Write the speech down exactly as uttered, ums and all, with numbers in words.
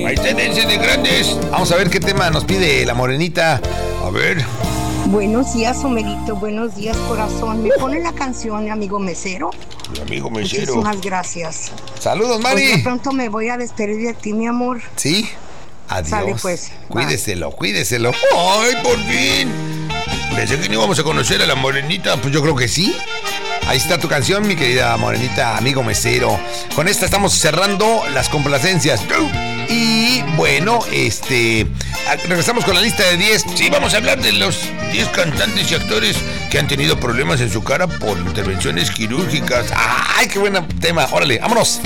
Ahí tendense de grandes. Vamos a ver qué tema nos pide la morenita. A ver. Buenos días, Homerito. Buenos días, corazón. ¿Me pone la canción, amigo mesero? Mi amigo mesero. Muchísimas gracias. Saludos, Mari. Pues de pronto me voy a despedir de ti, mi amor. Sí. Adiós. Sale, pues. Cuídeselo, cuídeselo. ¡Ay, por fin! Pensé que no íbamos a conocer a la morenita. Pues yo creo que sí. Ahí está tu canción, mi querida morenita, amigo mesero. Con esta estamos cerrando las complacencias. Y bueno, este regresamos con la lista de diez. Sí, vamos a hablar de los diez cantantes y actores que han tenido problemas en su cara por intervenciones quirúrgicas. ¡Ay, qué buen tema! Órale, vámonos.